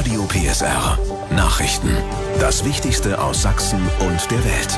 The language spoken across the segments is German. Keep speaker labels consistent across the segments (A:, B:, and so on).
A: Radio PSR. Nachrichten. Das Wichtigste aus Sachsen und der Welt.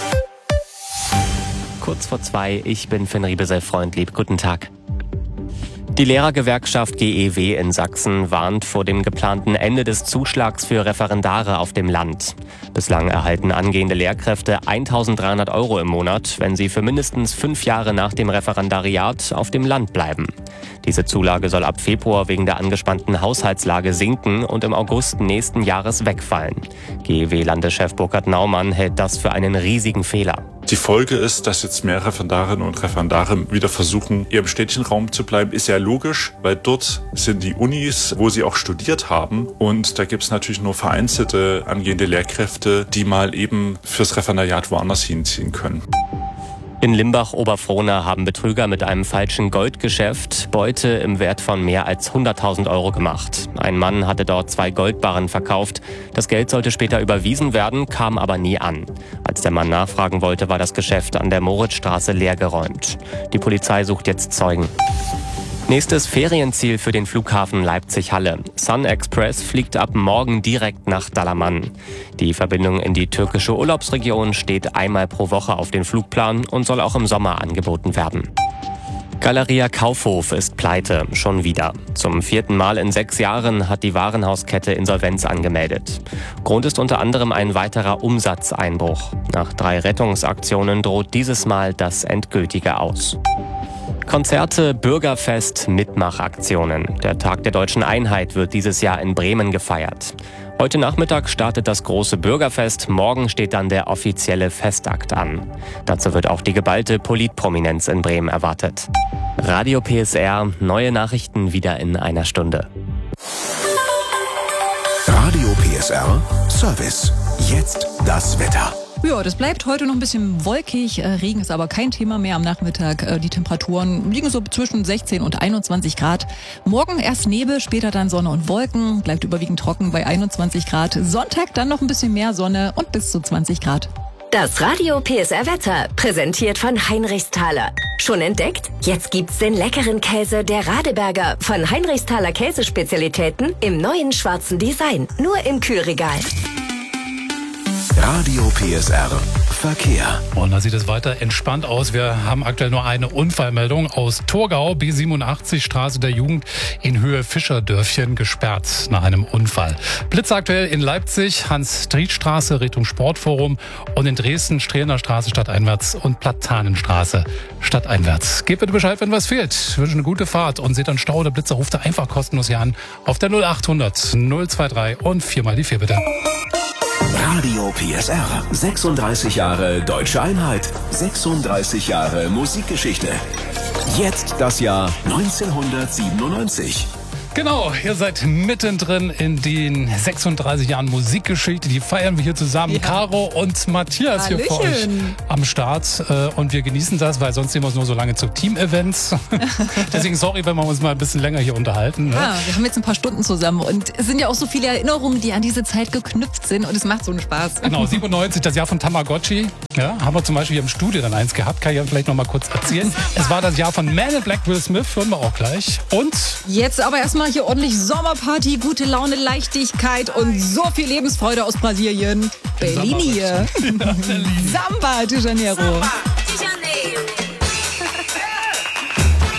B: Kurz vor 2, ich bin Finn Riebesell-Freundlieb. Guten Tag. Die Lehrergewerkschaft GEW in Sachsen warnt vor dem geplanten Ende des Zuschlags für Referendare auf dem Land. Bislang erhalten angehende Lehrkräfte 1.300 € im Monat, wenn sie für mindestens 5 Jahre nach dem Referendariat auf dem Land bleiben. Diese Zulage soll ab Februar wegen der angespannten Haushaltslage sinken und im August nächsten Jahres wegfallen. GEW-Landeschef Burkhard Naumann hält das für einen riesigen Fehler.
C: Die Folge ist, dass jetzt mehr Referendarinnen und Referendare wieder versuchen, ihrem städtischen Raum zu bleiben. Ist ja logisch, weil dort sind die Unis, wo sie auch studiert haben. Und da gibt es natürlich nur vereinzelte angehende Lehrkräfte, die mal eben fürs Referendariat woanders hinziehen können.
B: In Limbach-Oberfrohna haben Betrüger mit einem falschen Goldgeschäft Beute im Wert von mehr als 100.000 € gemacht. Ein Mann hatte dort 2 Goldbarren verkauft. Das Geld sollte später überwiesen werden, kam aber nie an. Als der Mann nachfragen wollte, war das Geschäft an der Moritzstraße leergeräumt. Die Polizei sucht jetzt Zeugen. Nächstes Ferienziel für den Flughafen Leipzig-Halle. Sun Express fliegt ab morgen direkt nach Dalaman. Die Verbindung in die türkische Urlaubsregion steht einmal pro Woche auf den Flugplan und soll auch im Sommer angeboten werden. Galeria Kaufhof ist pleite, schon wieder. Zum 4. Mal in 6 Jahren hat die Warenhauskette Insolvenz angemeldet. Grund ist unter anderem ein weiterer Umsatzeinbruch. Nach 3 Rettungsaktionen droht dieses Mal das endgültige Aus. Konzerte, Bürgerfest, Mitmachaktionen. Der Tag der Deutschen Einheit wird dieses Jahr in Bremen gefeiert. Heute Nachmittag startet das große Bürgerfest, morgen steht dann der offizielle Festakt an. Dazu wird auch die geballte Politprominenz in Bremen erwartet. Radio PSR, neue Nachrichten wieder in einer Stunde.
A: Radio PSR Service. Jetzt das Wetter.
D: Ja, das bleibt heute noch ein bisschen wolkig. Regen ist aber kein Thema mehr am Nachmittag. Die Temperaturen liegen so zwischen 16 und 21 Grad. Morgen erst Nebel, später dann Sonne und Wolken. Bleibt überwiegend trocken bei 21 Grad. Sonntag dann noch ein bisschen mehr Sonne und bis zu 20 Grad.
E: Das Radio PSR Wetter, präsentiert von Heinrichsthaler. Schon entdeckt? Jetzt gibt's den leckeren Käse der Radeberger von Heinrichsthaler Käsespezialitäten im neuen schwarzen Design. Nur im Kühlregal.
A: Radio PSR Verkehr.
F: Und da sieht es weiter entspannt aus. Wir haben aktuell nur eine Unfallmeldung aus Torgau, B87 Straße der Jugend in Höhe Fischerdörfchen gesperrt nach einem Unfall. Blitzaktuell in Leipzig, Hans-Stried-Straße Richtung Sportforum und in Dresden Strehner Straße stadteinwärts und Platanenstraße stadteinwärts. Gebt bitte Bescheid, wenn was fehlt. Ich wünsche eine gute Fahrt und seht dann Stau oder Blitzer, ruft ihr einfach kostenlos hier an auf der 0800 023 und 4 mal die 4 bitte.
A: Radio PSR. 36 Jahre Deutsche Einheit. 36 Jahre Musikgeschichte. Jetzt das Jahr 1997.
F: Genau, ihr seid mittendrin in den 36 Jahren Musikgeschichte. Die feiern wir hier zusammen. Ja. Caro und Matthias hier für euch am Start. Und wir genießen das, weil sonst sehen wir uns nur so lange zu Team-Events. Deswegen sorry, wenn wir uns mal ein bisschen länger hier unterhalten. Ne?
D: Ja, wir haben jetzt ein paar Stunden zusammen. Und es sind ja auch so viele Erinnerungen, die an diese Zeit geknüpft sind. Und es macht so einen Spaß.
F: Genau, 97, das Jahr von Tamagotchi. Ja, haben wir zum Beispiel hier im Studio dann eins gehabt. Kann ich ja vielleicht noch mal kurz erzählen. Es war das Jahr von Man in Black, Will Smith. Hören wir auch gleich. Und
D: jetzt aber erstmal hier ordentlich Sommerparty, gute Laune, Leichtigkeit und so viel Lebensfreude aus Brasilien. Bellini.
F: Ja,
D: Samba de Janeiro.